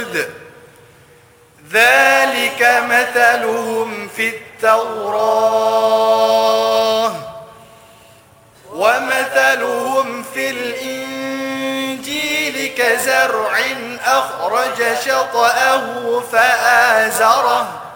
الخلد ذلك مثلهم في التوراة ومثلهم في الإنجيل كزرع أخرج شطأه فآزره